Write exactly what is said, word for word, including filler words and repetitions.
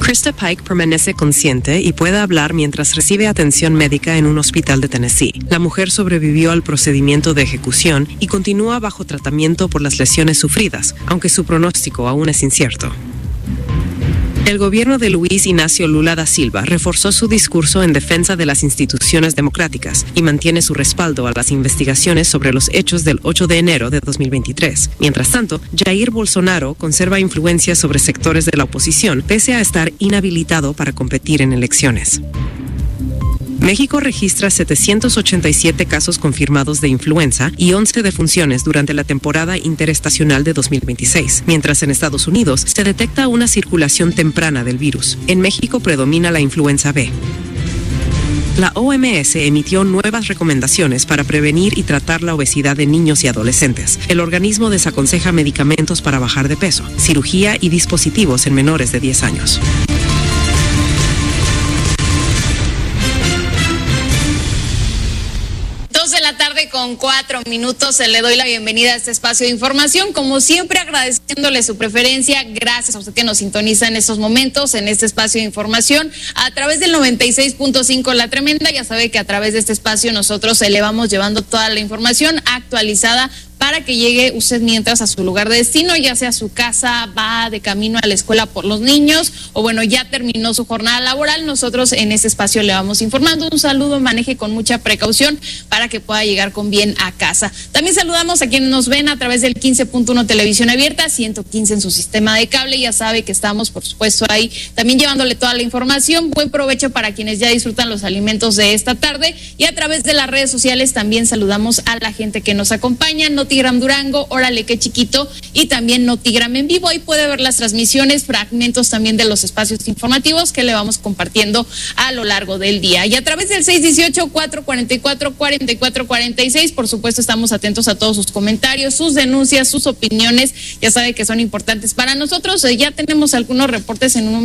Krista Pike permanece consciente y puede hablar mientras recibe atención médica en un hospital de Tennessee. La mujer sobrevivió al procedimiento de ejecución y continúa bajo tratamiento por las lesiones sufridas, aunque su pronóstico aún es incierto. El gobierno de Luis Inácio Lula da Silva reforzó su discurso en defensa de las instituciones democráticas y mantiene su respaldo a las investigaciones sobre los hechos del ocho de enero de dos mil veintitrés. Mientras tanto, Jair Bolsonaro conserva influencia sobre sectores de la oposición, pese a estar inhabilitado para competir en elecciones. México registra setecientos ochenta y siete casos confirmados de influenza y once defunciones durante la temporada interestacional de dos mil veintiséis, mientras en Estados Unidos se detecta una circulación temprana del virus. En México predomina la influenza B. La O M S emitió nuevas recomendaciones para prevenir y tratar la obesidad de niños y adolescentes. El organismo desaconseja medicamentos para bajar de peso, cirugía y dispositivos en menores de diez años. De la tarde con cuatro minutos, le doy la bienvenida a este espacio de información, como siempre agradeciéndole su preferencia. Gracias a usted que nos sintoniza en estos momentos en este espacio de información a través del noventa y seis punto cinco La Tremenda. Ya sabe que a través de este espacio nosotros le vamos llevando toda la información actualizada para que llegue usted mientras a su lugar de destino, ya sea su casa, va de camino a la escuela por los niños o bueno, ya terminó su jornada laboral. Nosotros en este espacio le vamos informando. Un saludo, maneje con mucha precaución para que pueda llegar con bien a casa. También saludamos a quienes nos ven a través del quince punto uno Televisión Abierta, ciento quince en su sistema de cable. Ya sabe que estamos, por supuesto, ahí también llevándole toda la información. Buen provecho para quienes ya disfrutan los alimentos de esta tarde. Y a través de las redes sociales también saludamos a la gente que nos acompaña. Notigram Durango, órale qué chiquito, y también Notigram en vivo. Ahí puede ver las transmisiones, fragmentos también de los espacios informativos que le vamos compartiendo a lo largo del día. Y a través del seis dieciocho, cuatro cuarenta y cuatro, cuarenta y cuatro cuarenta y seis, por supuesto, estamos atentos a todos sus comentarios, sus denuncias, sus opiniones. Ya sabe que son importantes para nosotros. Ya tenemos algunos reportes en un momento.